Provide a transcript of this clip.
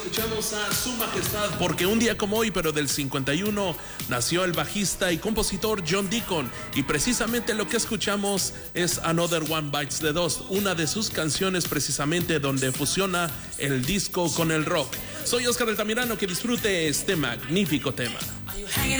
Escuchamos a Su Majestad porque un día como hoy, pero del 51, nació el bajista y compositor John Deacon, y precisamente lo que escuchamos es Another One Bites the Dust, una de sus canciones precisamente donde fusiona el disco con el rock. Soy Oscar Altamirano, que disfrute este magnífico tema.